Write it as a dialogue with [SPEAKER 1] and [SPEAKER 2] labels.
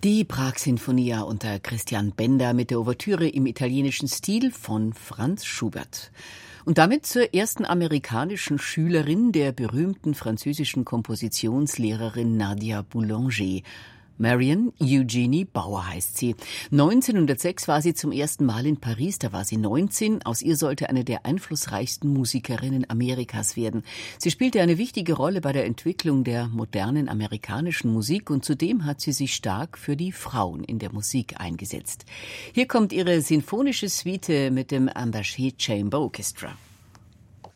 [SPEAKER 1] Die Prag-Sinfonia unter Christian Benda mit der Ouvertüre im italienischen Stil von Franz Schubert. Und damit zur ersten amerikanischen Schülerin der berühmten französischen Kompositionslehrerin Nadia Boulanger. Marion Eugenie Bauer heißt sie. 1906 war sie zum ersten Mal in Paris, da war sie 19. Aus ihr sollte eine der einflussreichsten Musikerinnen Amerikas werden. Sie spielte eine wichtige Rolle bei der Entwicklung der modernen amerikanischen Musik und zudem hat sie sich stark für die Frauen in der Musik eingesetzt. Hier kommt ihre sinfonische Suite mit dem Ambaché Chamber Orchestra.